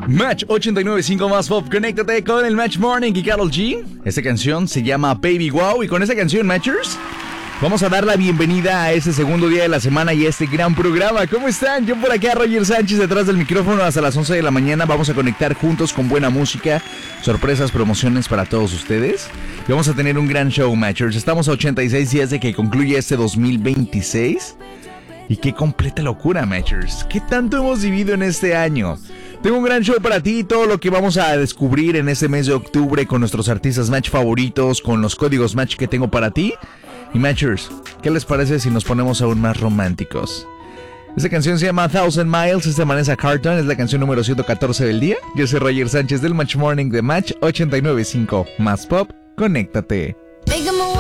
Match 89.5 más pop, conéctate con el Match Morning y Karol G. Esta canción se llama Baby Wow y con esta canción, Matchers, vamos a dar la bienvenida a este segundo día de la semana y a este gran programa. ¿Cómo están? Yo por acá, Roger Sánchez, detrás del micrófono hasta las 11 de la mañana. Vamos a conectar juntos con buena música, sorpresas, promociones para todos ustedes. Y vamos a tener un gran show, Matchers. Estamos a 86 días de que concluya este 2026. Y qué completa locura, Matchers. ¿Qué tanto hemos vivido en este año? Tengo un gran show para ti, todo lo que vamos a descubrir en este mes de octubre con nuestros artistas Match favoritos, con los códigos Match que tengo para ti. Y Matchers, ¿qué les parece si nos ponemos aún más románticos? Esta canción se llama Thousand Miles, es de Vanessa Carlton, es la canción número 114 del día. Yo soy Roger Sánchez del Match Morning de Match 89.5. Más pop, conéctate.